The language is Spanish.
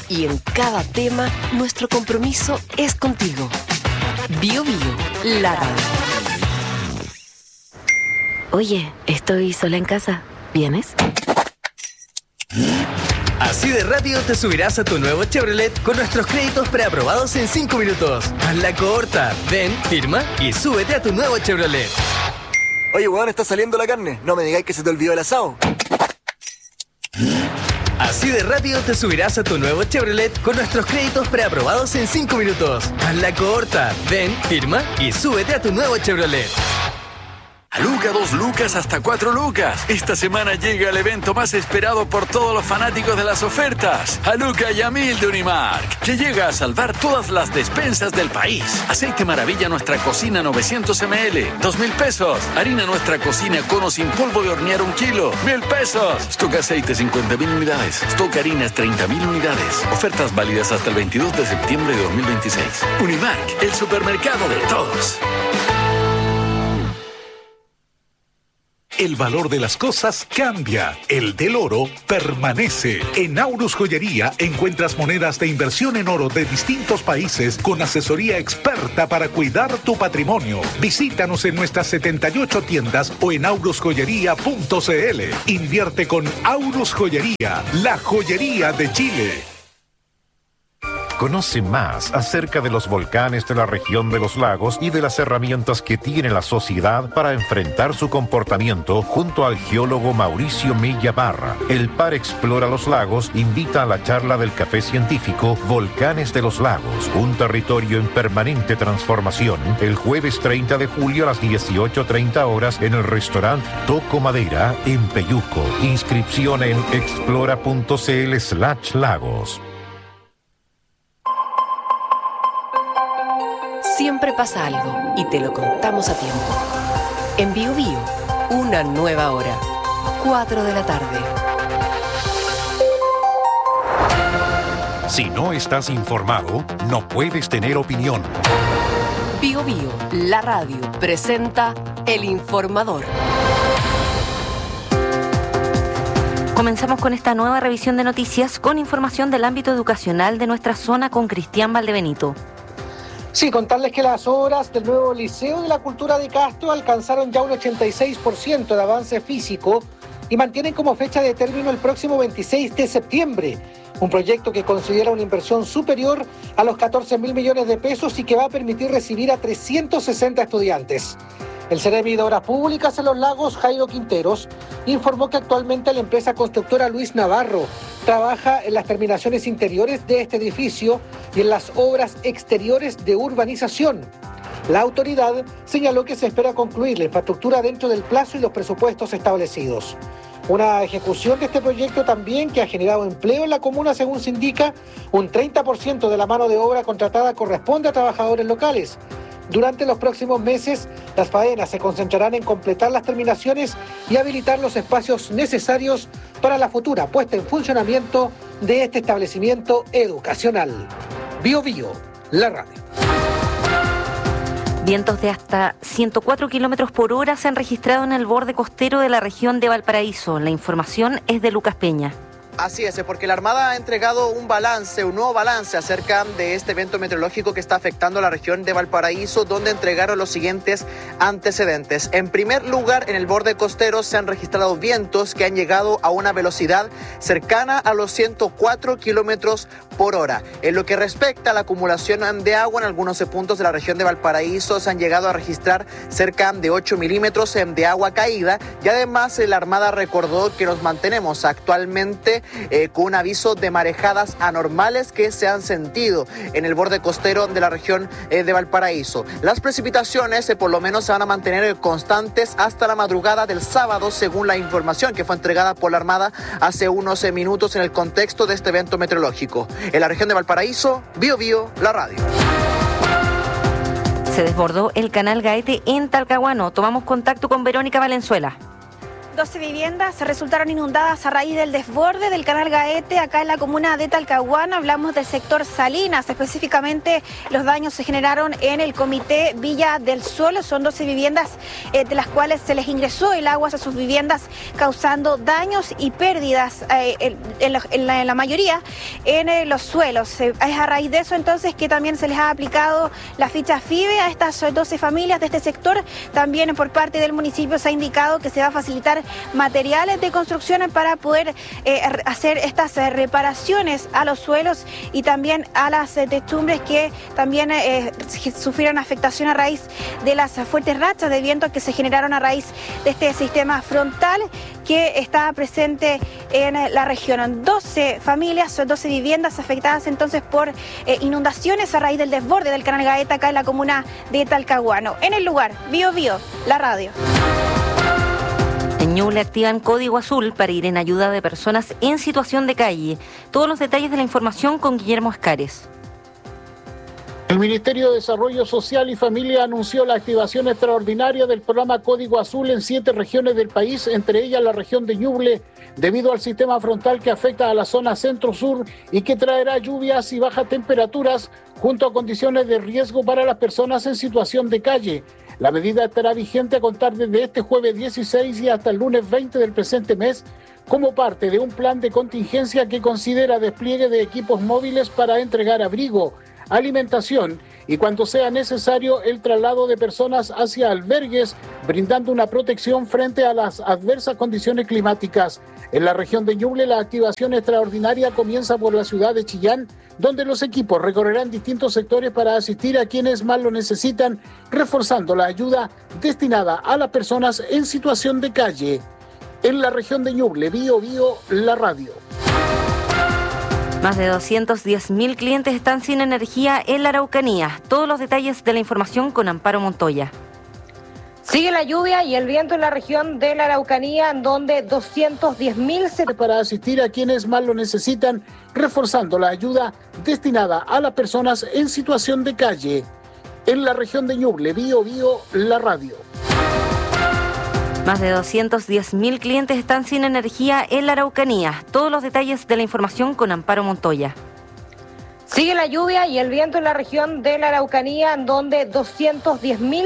Y en cada tema, nuestro compromiso es contigo. Bio Bio, la radio. Oye, estoy sola en casa. ¿Vienes? Así de rápido te subirás a tu nuevo Chevrolet con nuestros créditos preaprobados en 5 minutos. Hazla corta. Ven, firma y súbete a tu nuevo Chevrolet. Oye, weón, está saliendo la carne. No me digáis que se te olvidó el asado. Así de rápido te subirás a tu nuevo Chevrolet con nuestros créditos preaprobados en 5 minutos. Hazla corta. Ven, firma y súbete a tu nuevo Chevrolet. A Luca, 2 lucas hasta 4 lucas. Esta semana llega el evento más esperado por todos los fanáticos de las ofertas. A Luca y a 1000 de Unimark, que llega a salvar todas las despensas del país. Aceite Maravilla Nuestra Cocina 900 ml, 2,000 pesos. Harina Nuestra Cocina Cono sin polvo de hornear 1 kilo, 1,000 pesos. Stock aceite 50,000 unidades. Stock harinas 30,000 unidades. Ofertas válidas hasta el 22 de septiembre de 2026. Unimark, el supermercado de todos. El valor de las cosas cambia. El del oro permanece. En Aurus Joyería encuentras monedas de inversión en oro de distintos países con asesoría experta para cuidar tu patrimonio. Visítanos en nuestras 78 tiendas o en aurusjoyería.cl. Invierte con Aurus Joyería, la joyería de Chile. Conoce más acerca de los volcanes de la región de los lagos y de las herramientas que tiene la sociedad para enfrentar su comportamiento junto al geólogo Mauricio Milla Barra. El Par Explora los Lagos invita a la charla del café científico Volcanes de los Lagos, un territorio en permanente transformación, el jueves 30 de julio a las 18:30 horas en el restaurante Toco Madera en Peyuco. Inscripción en explora.cl/lagos. Siempre pasa algo y te lo contamos a tiempo. En Bio Bio, una nueva hora. 4 de la tarde. Si no estás informado, no puedes tener opinión. Bio Bio, la radio, presenta El Informador. Comenzamos con esta nueva revisión de noticias con información del ámbito educacional de nuestra zona con Cristian Valdebenito. Sí, contarles que las obras del nuevo Liceo de la Cultura de Castro alcanzaron ya un 86% de avance físico y mantienen como fecha de término el próximo 26 de septiembre. Un proyecto que considera una inversión superior a los 14.000 millones de pesos y que va a permitir recibir a 360 estudiantes. El Seremi de Obras Públicas en Los Lagos, Jairo Quinteros, informó que actualmente la empresa constructora Luis Navarro trabaja en las terminaciones interiores de este edificio y en las obras exteriores de urbanización. La autoridad señaló que se espera concluir la infraestructura dentro del plazo y los presupuestos establecidos. Una ejecución de este proyecto también que ha generado empleo en la comuna, según se indica, un 30% de la mano de obra contratada corresponde a trabajadores locales. Durante los próximos meses, las faenas se concentrarán en completar las terminaciones y habilitar los espacios necesarios para la futura puesta en funcionamiento de este establecimiento educacional. Bio Bio, la radio. Vientos de hasta 104 kilómetros por hora se han registrado en el borde costero de la región de Valparaíso. La información es de Lucas Peña. Así es, porque la Armada ha entregado un nuevo balance acerca de este evento meteorológico que está afectando a la región de Valparaíso, donde entregaron los siguientes antecedentes. En primer lugar, en el borde costero se han registrado vientos que han llegado a una velocidad cercana a los 104 kilómetros por hora. En lo que respecta a la acumulación de agua, en algunos puntos de la región de Valparaíso se han llegado a registrar cerca de 8 milímetros de agua caída, y además la Armada recordó que nos mantenemos actualmente con un aviso de marejadas anormales que se han sentido en el borde costero de la región de Valparaíso. Las precipitaciones por lo menos se van a mantener constantes hasta la madrugada del sábado, según la información que fue entregada por la Armada hace unos minutos en el contexto de este evento meteorológico. En la región de Valparaíso, Bio Bio, la radio. Se desbordó el canal Gaete en Talcahuano. Tomamos contacto con Verónica Valenzuela. 12 viviendas resultaron inundadas a raíz del desborde del canal Gaete, acá en la comuna de Talcahuano. Hablamos del sector Salinas, específicamente los daños se generaron en el comité Villa del Sol. Son 12 viviendas de las cuales se les ingresó el agua a sus viviendas, causando daños y pérdidas en la mayoría en los suelos. Es a raíz de eso entonces que también se les ha aplicado la ficha FIBE a estas 12 familias de este sector. También por parte del municipio se ha indicado que se va a facilitar materiales de construcción para poder hacer estas reparaciones a los suelos y también a las techumbres que también sufrieron afectación a raíz de las fuertes rachas de viento que se generaron a raíz de este sistema frontal que está presente en la región. 12 familias, 12 viviendas afectadas entonces por inundaciones a raíz del desborde del canal Gaeta acá en la comuna de Talcahuano. En el lugar, Bio Bio, la radio. En Ñuble activan código azul para ir en ayuda de personas en situación de calle. Todos los detalles de la información con Guillermo Escares. El Ministerio de Desarrollo Social y Familia anunció la activación extraordinaria del programa Código Azul en 7 regiones del país, entre ellas la región de Ñuble, debido al sistema frontal que afecta a la zona centro-sur y que traerá lluvias y bajas temperaturas junto a condiciones de riesgo para las personas en situación de calle. La medida estará vigente a contar desde este jueves 16 y hasta el lunes 20 del presente mes, como parte de un plan de contingencia que considera despliegue de equipos móviles para entregar abrigo, alimentación y, cuando sea necesario, el traslado de personas hacia albergues, brindando una protección frente a las adversas condiciones climáticas. En la región de Ñuble, la activación extraordinaria comienza por la ciudad de Chillán, donde los equipos recorrerán distintos sectores para asistir a quienes más lo necesitan, reforzando la ayuda destinada a las personas en situación de calle. En la región de Ñuble, Bio Bio, la radio. Más de 210.000 clientes están sin energía en la Araucanía. Todos los detalles de la información con Amparo Montoya. Sigue la lluvia y el viento en la región de la Araucanía, en donde 210.000 para asistir a quienes más lo necesitan, reforzando la ayuda destinada a las personas en situación de calle. En la región de Ñuble, Bio Bio, la radio. Más de 210.000 clientes están sin energía en la Araucanía. Todos los detalles de la información con Amparo Montoya. Sigue la lluvia y el viento en la región de la Araucanía, en donde 210.000